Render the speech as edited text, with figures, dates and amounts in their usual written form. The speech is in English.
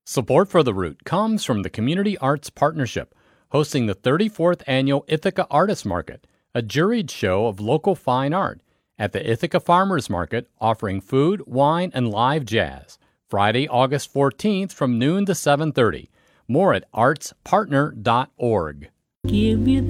Support for The Root comes from the Community Arts Partnership, hosting the 34th Annual Ithaca Artist Market, a juried show of local fine art, at the Ithaca Farmers Market, offering food, wine, and live jazz. Friday, August 14th from noon to 7:30. More at artspartner.org. Give you